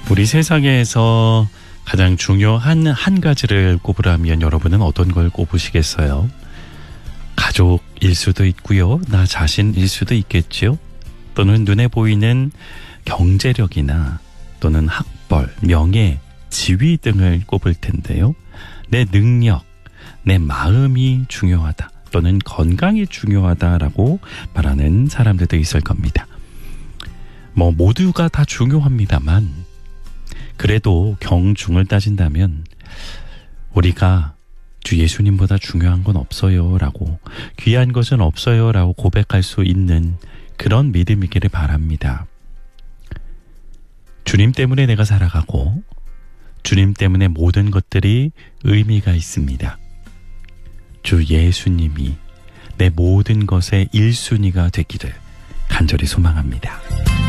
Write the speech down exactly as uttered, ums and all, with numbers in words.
우리 세상에서 가장 중요한 한 가지를 꼽으라면 여러분은 어떤 걸 꼽으시겠어요? 가족일 수도 있고요. 나 자신일 수도 있겠죠. 또는 눈에 보이는 경제력이나 또는 학벌, 명예, 지위 등을 꼽을 텐데요. 내 능력, 내 마음이 중요하다. 또는 건강이 중요하다라고 말하는 사람들도 있을 겁니다. 뭐 모두가 다 중요합니다만 그래도 경중을 따진다면 우리가 주 예수님보다 중요한 건 없어요 라고, 귀한 것은 없어요 라고 고백할 수 있는 그런 믿음이기를 바랍니다. 주님 때문에 내가 살아가고 주님 때문에 모든 것들이 의미가 있습니다. 주 예수님이 내 모든 것의 일 순위가 되기를 간절히 소망합니다.